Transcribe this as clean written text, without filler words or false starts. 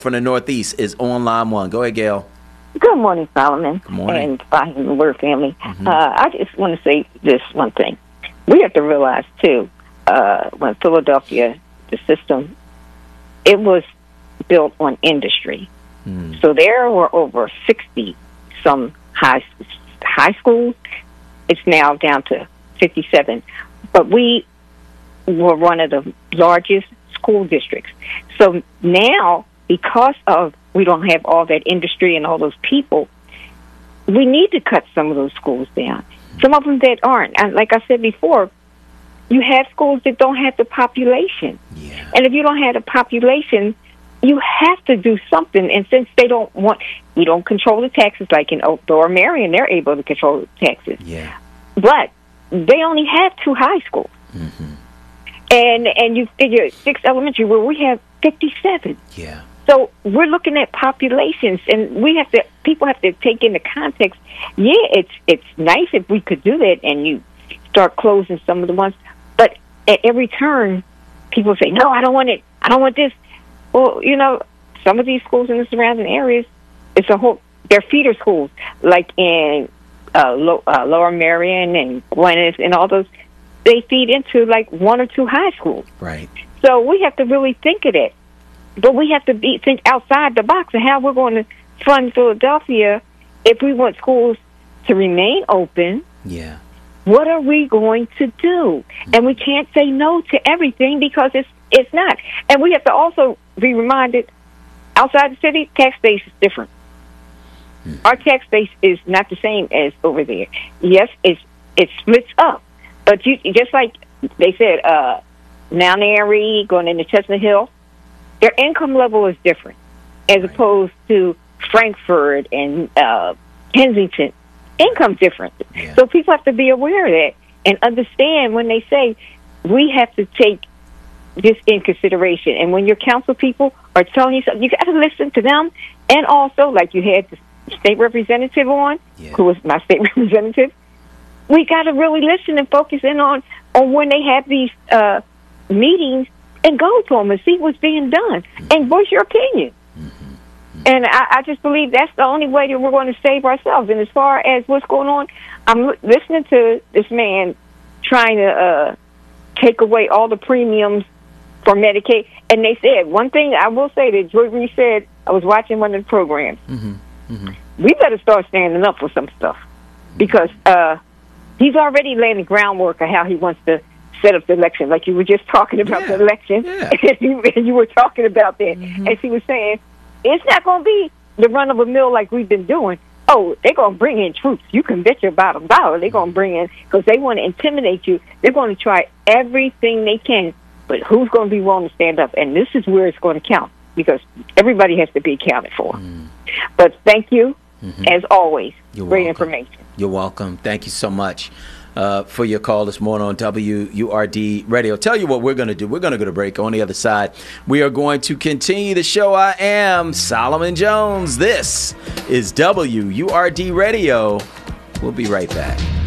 from the Northeast is on line one. Go ahead, Gail. Good morning, Solomon. Good morning. And Fahim the Word family. I just want to say this one thing. We have to realize, too, when Philadelphia, the system, it was built on industry. So there were over 60 some high schools. It's now down to 57. But we were one of the largest school districts. So now, because of we don't have all that industry and all those people, we need to cut some of those schools down. Some of them that aren't. And like I said before, you have schools that don't have the population. Yeah. And if you don't have the population, you have to do something. And since they don't we don't control the taxes, like in Lower Marion, they're able to control the taxes. Yeah. But they only have 2 high schools. And you figure 6 elementary, where we have 57. Yeah. So we're looking at populations, and people have to take into context. Yeah, it's nice if we could do that, and you start closing some of the ones. But at every turn, people say, "No, I don't want it. I don't want this." Well, some of these schools in the surrounding areas, they're feeder schools, like in Lower Marion and Gwyneth and all those. They feed into like 1 or 2 high schools. Right. So we have to really think of it. But we have to think outside the box of how we're going to fund Philadelphia if we want schools to remain open. Yeah. What are we going to do? And we can't say no to everything because it's not. And we have to also be reminded, outside the city, tax base is different. Our tax base is not the same as over there. Yes, it splits up. But just like they said, Mount Airy, going into Chestnut Hill, their income level is different as opposed to Frankfurt and Kensington. Income's different. Yeah. So people have to be aware of that and understand when they say we have to take this in consideration. And when your council people are telling you something, you got to listen to them. And also, like you had the state representative on, who was my state representative, we got to really listen and focus in on when they have these meetings and go to them and see what's being done and voice your opinion. And I just believe that's the only way that we're going to save ourselves. And as far as what's going on, I'm listening to this man trying to take away all the premiums for Medicaid. And they said, one thing I will say that Joy Reid said, I was watching one of the programs, we better start standing up for some stuff because he's already laying the groundwork of how he wants to set up the election. Like you were just talking about the election, and you were talking about that. As he was saying, it's not going to be the run-of-the-mill like we've been doing. Oh, they're going to bring in troops. You can bet your bottom dollar they're going to bring in because they want to intimidate you. They're going to try everything they can, but who's going to be willing to stand up? And this is where it's going to count because everybody has to be accounted for. But thank you, as always. You're Great welcome. information. You're welcome. Thank you so much for your call this morning on WURD Radio. Tell you what we're going to do. We're going to go to break. On the other side, we are going to continue the show. I am Solomon Jones. This is WURD Radio. We'll be right back.